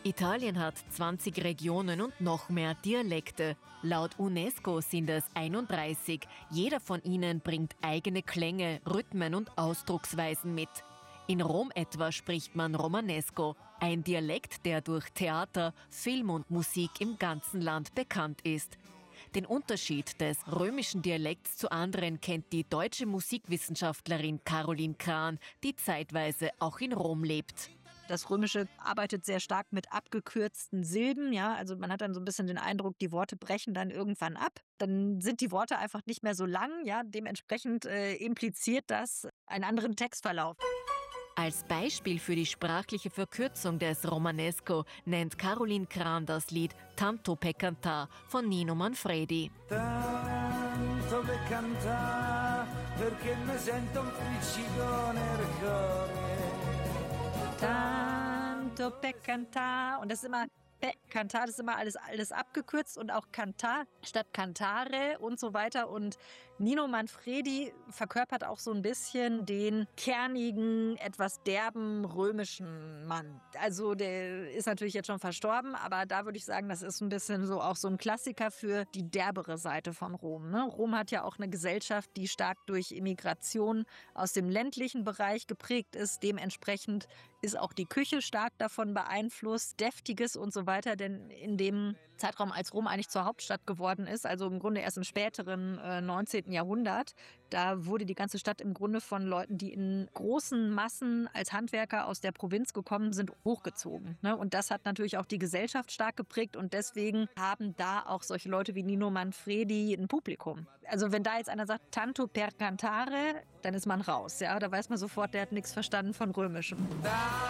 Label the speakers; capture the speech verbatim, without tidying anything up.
Speaker 1: Italien hat zwanzig Regionen und noch mehr Dialekte. Laut UNESCO sind es einunddreißig. Jeder von ihnen bringt eigene Klänge, Rhythmen und Ausdrucksweisen mit. In Rom etwa spricht man Romanesco, ein Dialekt, der durch Theater, Film und Musik im ganzen Land bekannt ist. Den Unterschied des römischen Dialekts zu anderen kennt die deutsche Musikwissenschaftlerin Caroline Kran, die zeitweise auch in Rom lebt.
Speaker 2: Das Römische arbeitet sehr stark mit abgekürzten Silben. Ja, also man hat dann so ein bisschen den Eindruck, die Worte brechen dann irgendwann ab. Dann sind die Worte einfach nicht mehr so lang. Ja, dementsprechend äh, impliziert das einen anderen Textverlauf.
Speaker 1: Als Beispiel für die sprachliche Verkürzung des Romanesco nennt Caroline Kran das Lied Tanto per cantar von Nino Manfredi.
Speaker 3: Tanto per cantar, perché mi sento un friccico nel cuore.
Speaker 2: Tanto per cantar. Und das ist immer per cantar, das ist immer alles, alles abgekürzt und auch cantar statt cantare und so weiter. Und Nino Manfredi verkörpert auch so ein bisschen den kernigen, etwas derben römischen Mann. Also der ist natürlich jetzt schon verstorben, aber da würde ich sagen, das ist ein bisschen so auch so ein Klassiker für die derbere Seite von Rom. Ne? Rom hat ja auch eine Gesellschaft, die stark durch Immigration aus dem ländlichen Bereich geprägt ist. Dementsprechend ist auch die Küche stark davon beeinflusst, Deftiges und so weiter, denn in dem Zeitraum, als Rom eigentlich zur Hauptstadt geworden ist, also im Grunde erst im späteren äh, neunzehnten Jahrhundert, da wurde die ganze Stadt im Grunde von Leuten, die in großen Massen als Handwerker aus der Provinz gekommen sind, hochgezogen. Ne? Und das hat natürlich auch die Gesellschaft stark geprägt und deswegen haben da auch solche Leute wie Nino Manfredi ein Publikum. Also wenn da jetzt einer sagt, Tanto per cantare, dann ist man raus. Ja? Da weiß man sofort, der hat nichts verstanden von Römischem.